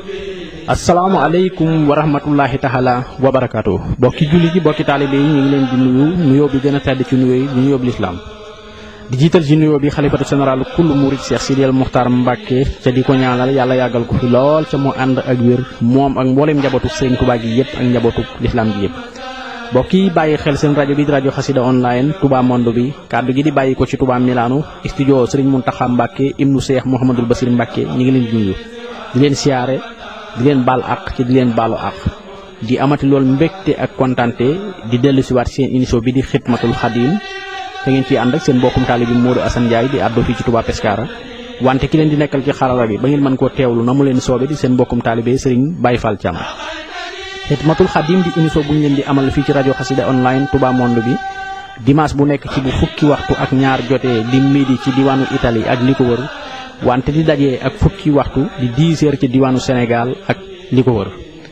asalaamaaleykum wa rahmatullahi taala wa barakaatu bokki julli ji bokki taalibe yi ñu ngi leen di nuyu nuyoo bi gën a tedd ci nuyoo yi di nuyoo bi lislaam di jiital ci nuyoo bi xalifatu général kullu murid Cheikh Sidiyal Muxtaar Mbàkke ca di ko ñaanal yàlla yàggal ko fi lool ca moo ànd ak wér moom ak mbooleem njabootu Sëriñ Tuubaa gi yëpp ak njabootu lislaam gi yëpp mbokk yi bàyyi xel seen rajo bi di rajo xasida online Touba Monde bi kàddu gi di bàyyi ko ci Touba Milano studio Sëriñ Muntaxa Mbàkke ibnu Cheikh Mouhamadul Basir Mbàkke ñi ngi leen di nuyu di leen siyaare di leen baal àq ci di leen baalu àq di amati lool mbégte ak kontante di dellu siwaat seen émission bi di xidmatul xadim te ngeen ciy ànd ak seen mbokkum taalibe bi Modou Assane Ndiaye di àddu fii ci Touba Pescara wante ki leen di nekkal ci xarala bi ba ngeen mën koo teewlu na mu leen soobe di seen mbokkum taalibe Serigne Baye Fall Thiam. xidmatul xadim di émission bu ñu leen di amal fii ci rajo xasida online Touba Monde bi dimanche bu nekk ci bu fukki waxtu ak ñaar jotee di midi ci diwaanu Italie ak li ko wër wante di dajee ak fukki waxtu di 10 heures ci diwaanu Sénégal ak li ko wër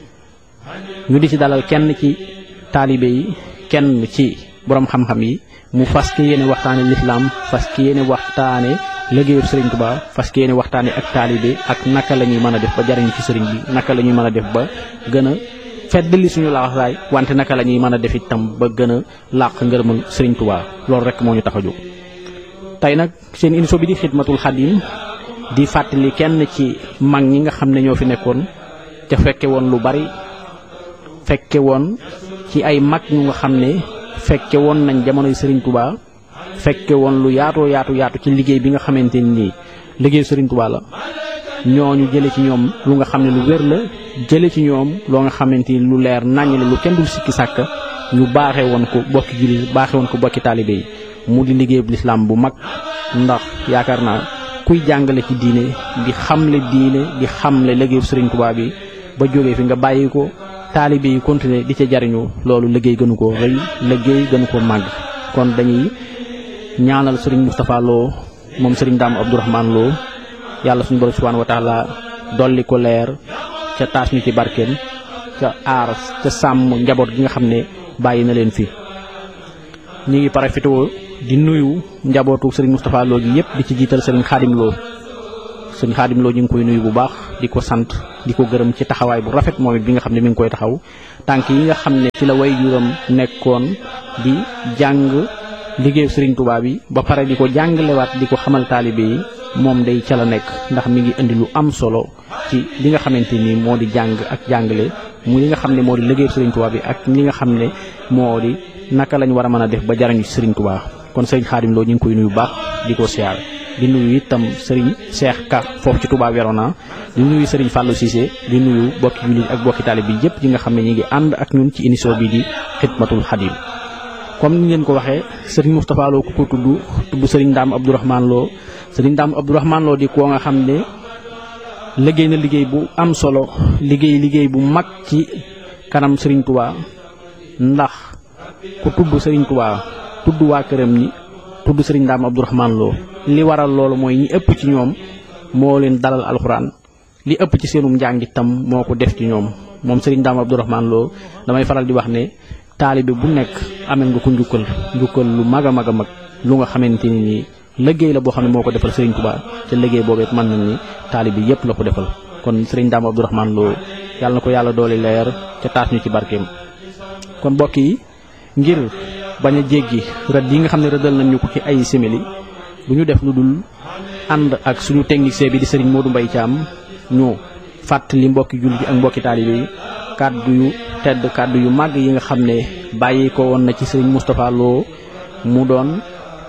ñu di ci dalal kenn ci taalibe yi kenn ci borom xam-xam yi mu fas ki yéene waxtaane lislaam fas ki yéene waxtaane liggéeyu Sëriñ Tuubaa fas ki yéene waxtaane ak taalibe ak naka la ñuy mën a def ba jariñu ci sëriñ bi naka la ñuy mën a def ba gën a feddali suñu laxasaay wante naka la ñuy mën a def itam ba gën a làq ngërëmal Sëriñ Tuubaa loolu rek moo ñu tax a jóg tey nag seen émission bi di xidmatul xadim di fàttali kenn ci mag ñi nga xam ne ñoo fi nekkoon te fekke woon lu bari fekke woon ci ay mag ñu nga xam ne fekke woon nañ jamonoy Serigne Touba fekke woon lu yaatu ci liggéey bi nga xamante ni liggéey Serigne Touba la ñooñu jële ci ñoom lu nga xam ne lu wér la jële ci ñoom loo nga xamante ni lu leer naññ la lu kenn dul sikki sàkk ñu baaxee woon ko bokki jullit baaxee woon ko bokki taalibe yi mu di liggéey bu lislaam bu mag ndax yaakaar naa kuy jàngale ci diine di xamle liggéeyu Sëriñ Tuubaa bi ba jógee fi nga bàyyi ko taalibe yi continuer di ca jariñu loolu liggéey gënu ko rëy liggéey gënu ko màgg kon dañuy ñaanal Sëriñ Moustapha Lo moom Sëriñ Daam Abdourahmane Lo yàlla suñu borom subhanahu wa taala dolli ko leer ca taas ñu ci barkeem ca aar ca sàmm njaboot gi nga xam ne bàyyi na leen fi ñu ngi parafitoo di nuyu njabootu Serigne Moustapha Lo gi yëpp di ci jiital Serigne Khadim Lo Serigne Khadim Lo ñu ngi koy nuyu bu baax di ko sant di ko gërëm ci taxawaay bu rafet moom it bi nga xam ne mi ngi koy taxaw tànk yi nga xam ne ci la way juram nekkoon di jàng liggéeyu Serigne Touba bi ba pare di ko jàngalewaat di ko xamal taalibe yi moom day ca la nekk ndax mi ngi indi lu am solo ci li nga xamante ni moo di jàng ak jàngale mu li nga xam ne moo di liggéeyu Serigne Touba bi ak li nga xam ne moo di naka lañ war a mën a def ba jariñu ci Serigne Touba kon Serigne Khadim Lo ñu ngi koy nuyu bu baax di ko siyaar di nuyu itam Serigne Cheikh Ka foofu ci Touba Verona di nuyu Serigne Fallou Cissé di nuyu bokki jullit ak bokki taalib bi yëpp yi nga xam ne ñi ngi ànd ak ñun ci émission bi di xidmatul xadim comme ni ngeen ko waxee Serigne Moustapha Lo ku ko tudd Serigne Daam Abdourahmane Lo Serigne Daam Abdourahmane Lo di koo nga xam ne liggéey na liggéey bu am solo liggéey bu mag ci kanam Serigne Touba ndax ku tudd Serigne Touba tudd waa këram ñi tudd Serigne Daam Abdourahmane Lo li waral loolu mooy ñi ëpp ci ñoom moo leen dalal alxuraan li ëpp ci seenum njàng itam moo ko def ci ñoom moom Serigne Daam Abdourahmane Lo damay faral di wax ne taalibe bu nekk amel nga ko njukkal lu mag a mag a mag lu nga xamante ni nii liggéey la boo xam ne moo ko defal Serigne Touba te liggéey boobee mën nañ ni taalibe yëpp la ko defal kon Serigne Daam Abdourahmane Lo yàlla na ko yàlla doole leer ca taas ñu ci barkeem kon mbokk yi ngir bañ a jéggi rëdd yi nga xam ne rëddal nañ ñu ko ci ay simili bu ñu def lu dul ànd ak suñu technicien bi di Serigne Modou Mbaye Thiam ñu fàttali mbokki jullit ak mbokki taalibe yi kàddu yu tedd kàddu yu màgg yi nga xam ne bàyyi ko woon na ci Serigne Moustapha Lo mu doon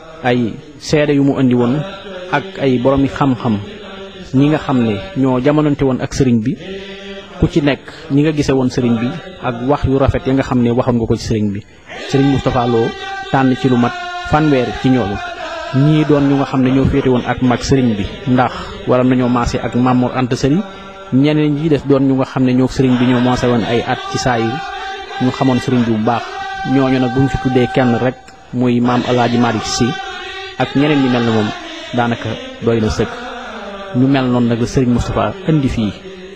ay seede yu mu indi woon ak ay boromi xam-xam ñi nga xam ne ñoo jamonante woon ak sëriñ bi ku ci nekk ñi nga gise woon sëriñ bi ak wax yu rafet yi nga xam ne waxoon nga ko ci sëriñ bi Serigne Moustapha Lo tànn ci lu mat fanweer ci ñooñu ñii doon ñu nga xam ne ñoo féete woon ak mag sëriñ bi ndax waram nañoo maase ak Mamour Anta Sali ñeneen ñi des doon ñu nga xam ne ñoo sëriñ bi ñoo maase woon ay at ci saa yi ñu xamoon sëriñ bi bu baax ñooñu nag bu ñu fi tuddee kenn rek muy maam Alaaji Malick Sy ak ñeneen ñi mel na moom daanaka doy na sëkk ñu mel noonu nag la Serigne Moustapha indi fii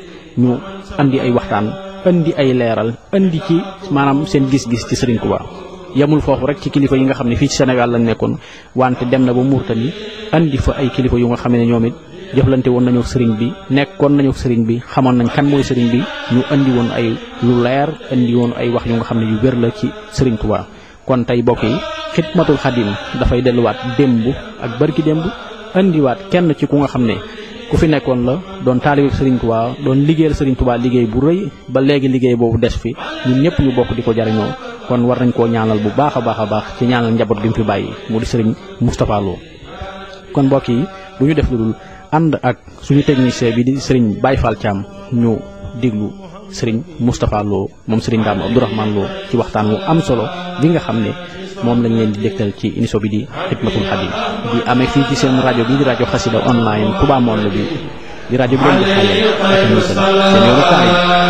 ñu andi ay waxtaan indi ay leeral indi ci maanaam seen gis-gis ci Serigne Touba yamul foofu rek ci kilifa yi nga xam ne fii ci Sénégal lañ nekkoon wante dem na ba Mourtani andi fa ay kilifa yu nga xam ne ñoom it jëflante woon nañu sëriñ bi nekkoon nañu sëriñ bi xamoon nañ kan mooy sëriñ bi ñu andi woon ay lu leer andi woon ay wax yu nga xam ne yu wér la ci sëriñ Tuubaa kon tey bokk yi xidmatul xadim dafay delluwaat démb ak barki démb andiwaat kenn ci ku nga xam ne ku fi nekkoon la doon taalibe Serigne Touba doon liggéeyal Serigne Touba liggéey bu rëy ba léegi liggéey boobu des fi ñun ñëpp ñu bokk di ko jariñoo kon war nañ koo ñaanal bu baax a baax ci ñaanal njaboot gi mu fi bàyyi mu di Serigne Moustapha Lo kon mbokk yi bu ñu def lu dul ànd ak suñu technicien bi di Serigne Baye Fall Thiam ñu diglu Serigne Moustapha Lo moom Serigne Dame Abdourahmane Lo ci waxtaan wu am solo bi nga xam ne moom lañ leen di dégtal ci émission bi di xidmatul xadim di amee fii ci seen rajo bi di rajo xasida online Touba Monde bi di rajo bi leen di xayal ak misal seen yoonu kaay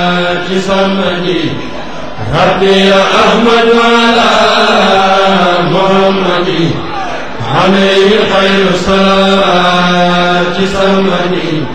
rabbi ya ahmad ala muhammadi alayhi khayru salati samadi